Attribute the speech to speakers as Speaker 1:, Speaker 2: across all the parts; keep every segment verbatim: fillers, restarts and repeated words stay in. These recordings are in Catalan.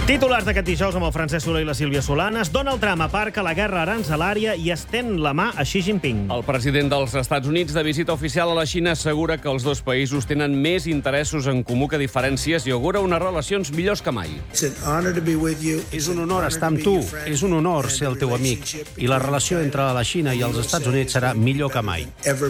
Speaker 1: Titulars d'aquest dijous amb el Francesc Soler i la Sílvia Solanes. Donald Trump aparca la guerra aranzelària i estén la mà a Xi Jinping.
Speaker 2: El president dels Estats Units, de visita oficial a la Xina, assegura que els dos països tenen més interessos en comú que diferències i augura unes relacions millors que mai.
Speaker 3: És un honor estar amb tu, és un honor ser el teu amic. I la relació entre la Xina i els Estats Units serà millor que mai.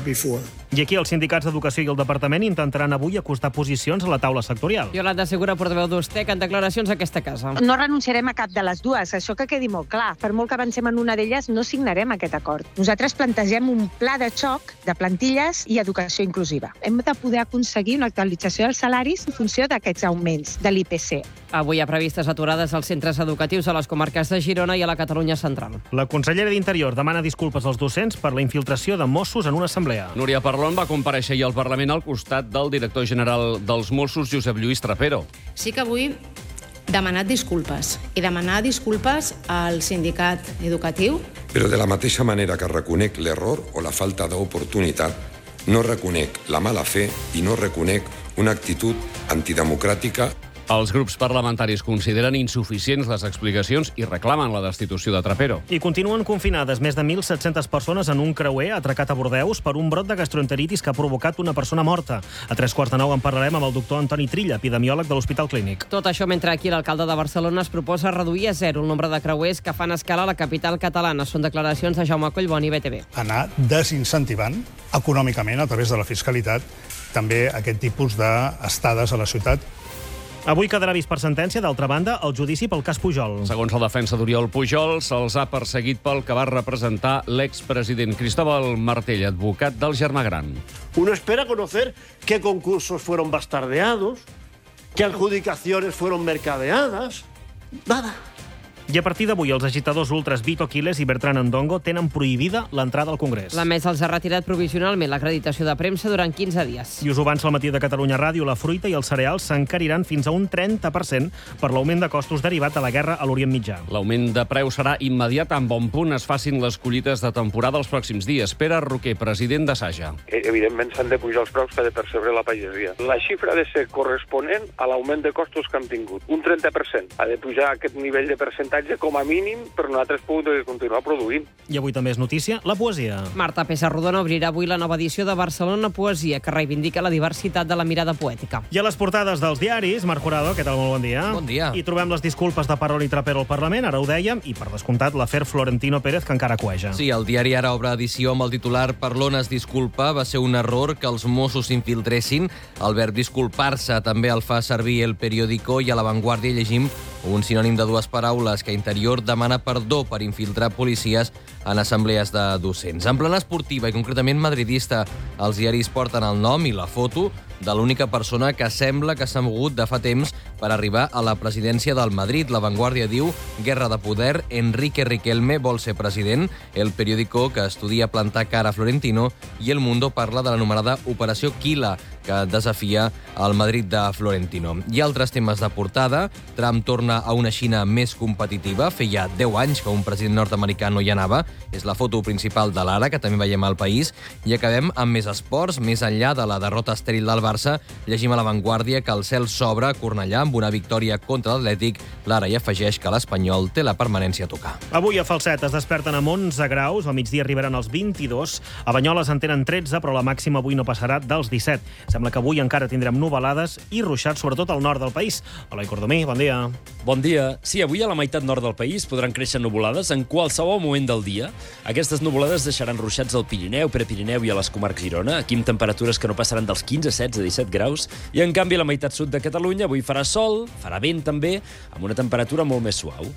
Speaker 1: I aquí els sindicats d'Educació i el Departament intentaran avui acostar posicions a la taula sectorial.
Speaker 4: Yolanda Segura, portaveu d'Ustec, en declaracions a aquesta casa.
Speaker 5: No renunciarem a cap de les dues, això que quedi molt clar. Per molt que avancem en una d'elles, no signarem aquest acord. Nosaltres plantegem un pla de xoc de plantilles i educació inclusiva. Hem de poder aconseguir una actualització dels salaris en funció d'aquests augments de l'I P C.
Speaker 4: Avui hi ha previstes aturades als centres educatius a les comarques de Girona i a la Catalunya central.
Speaker 1: La consellera d'Interior demana disculpes als docents per la infiltració de Mossos en una assemblea.
Speaker 2: Núria Parlon va comparèixer ahir al Parlament al costat del director general dels Mossos, Josep Lluís Trapero.
Speaker 6: Sí que avui demanat disculpes i demanar disculpes al sindicat educatiu.
Speaker 7: Però de la mateixa manera que reconec l'error o la falta d'oportunitat, no reconec la mala fe i no reconec una actitud antidemocràtica.
Speaker 2: Els grups parlamentaris consideren insuficients les explicacions i reclamen la destitució de Trapero.
Speaker 1: I continuen confinades més de mil set-centes persones en un creuer atracat a Bordeus per un brot de gastroenteritis que ha provocat una persona morta. A tres quarts de nou en parlarem amb el doctor Antoni Trilla, epidemiòleg de l'Hospital Clínic.
Speaker 4: Tot això mentre aquí l'alcalde de Barcelona es proposa reduir a zero el nombre de creuers que fan escala a la capital catalana. Són declaracions de Jaume Collboni, B T V.
Speaker 8: Anar desincentivant econòmicament, a través de la fiscalitat, també aquest tipus d'estades a la ciutat.
Speaker 1: Avui quedarà vist per sentència, d'altra banda, el judici pel cas Pujol.
Speaker 2: Segons la defensa d'Oriol Pujol, se'ls ha perseguit pel que va representar l'expresident Cristóbal Martell, advocat del germà gran.
Speaker 9: Uno espera conocer qué concursos fueron bastardeados, qué adjudicaciones fueron mercadeadas. Nada.
Speaker 1: I a partir d'avui, els agitadors ultras Vito Quiles i Bertran Ndongo tenen prohibida l'entrada al Congrés.
Speaker 4: La mesa els ha retirat provisionalment l'acreditació de premsa durant quinze dies.
Speaker 1: I us ho avança al matí de Catalunya Ràdio, la fruita i els cereals s'encariran fins a un trenta per cent per l'augment de costos derivat de la guerra a l'Orient Mitjà.
Speaker 2: L'augment de preu serà immediat en bon punt es facin les collites de temporada els pròxims dies. Pere Roquer, president de Saja.
Speaker 10: Evidentment s'han de pujar els preus que ha de percebre la pagesia. La xifra ha de ser corresponent a l'augment de costos que han tingut. Un trenta per cent. Ha de pujar aquest nivell de percentatge com a mínim, però nosaltres podem continuar produint.
Speaker 1: I avui també és notícia la poesia.
Speaker 4: Marta Pessarrodona obrirà avui la nova edició de Barcelona Poesia, que reivindica la diversitat de la mirada poètica.
Speaker 1: I a les portades dels diaris, Marc Jurado, què tal? Molt bon dia.
Speaker 11: Bon dia.
Speaker 1: I trobem les disculpes de Parlon i Trapero al Parlament, ara ho dèiem, i per descomptat l'afer Florentino Pérez, que encara cueja.
Speaker 11: Sí, el diari Ara obre edició amb el titular Parlon es disculpa, va ser un error que els Mossos s'infiltressin. El verb disculpar-se també el fa servir El Periódico i a La Vanguardia llegim un sinònim de dues paraules, que Interior demana perdó per infiltrar policies en assemblees de docents. En plana esportiva i concretament madridista, els diaris porten el nom i la foto de l'única persona que sembla que s'ha mogut de fa temps per arribar a la presidència del Madrid. La Vanguardia diu guerra de poder, Enrique Riquelme vol ser president, El Periódico que estudia plantar cara a Florentino i El Mundo parla de l'anomenada Operació Quila, que desafia el Madrid de Florentino. I altres temes de portada. Trump torna a una Xina més competitiva. Feia deu anys que un president nord-americà no hi anava. És la foto principal de l'Ara, que també veiem al País. I acabem amb més esports. Més enllà de la derrota estèril del Barça, llegim a La Vanguardia que el cel s'obre a Cornellà amb una victòria contra l'Atlètic. L'Ara hi afegeix que l'Espanyol té la permanència a tocar.
Speaker 1: Avui a Falset es desperten amb onze graus, al migdia arribaran als vint-i-dos, a Banyoles en tenen tretze, però la màxima avui no passarà dels disset. Sembla que avui encara tindrem nuvolades i ruixats, sobretot al nord del país. Eloi Cordomí, bon dia.
Speaker 12: Bon dia. Sí, avui a la meitat nord del país podran créixer nuvolades en qualsevol moment del dia. Aquestes nuvolades deixaran ruixats al Pirineu, Prepirineu i a les comarques Girona, aquí amb temperatures que no passaran dels quinze, setze, disset graus, i en canvi a la meitat sud de Catalunya avui farà sol, farà vent també, amb una temperatura molt més suau.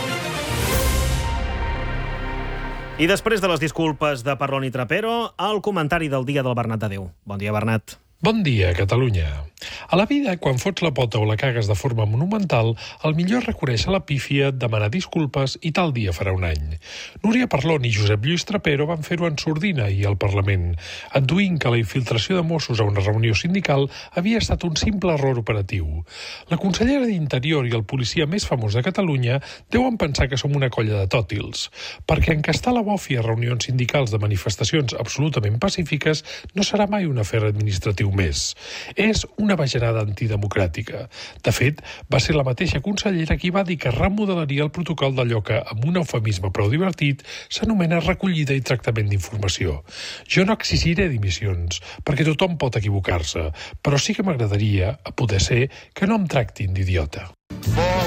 Speaker 1: I després de les disculpes de Parlon i Trapero, el comentari del dia del Bernat de Déu. Bon dia, Bernat.
Speaker 13: Bon dia, Catalunya. A la vida, quan fots la pota o la cagues de forma monumental, el millor és reconèixer la pífia, demanar disculpes i tal dia farà un any. Núria Parlon i Josep Lluís Trapero van fer-ho en sordina i al Parlament, adduint que la infiltració de Mossos a una reunió sindical havia estat un simple error operatiu. La consellera d'Interior i el policia més famós de Catalunya deuen pensar que som una colla de tòtils, perquè encastar la bòfia a reunions sindicals de manifestacions absolutament pacífiques no serà mai un afer administratiu només. És una bajanada antidemocràtica. De fet, va ser la mateixa consellera qui va dir que remodelaria el protocol d'allò que, amb un eufemisme prou divertit, s'anomena recollida i tractament d'informació. Jo no exigiré dimissions, perquè tothom pot equivocar-se, però sí que m'agradaria, a poder ser, que no em tractin d'idiota.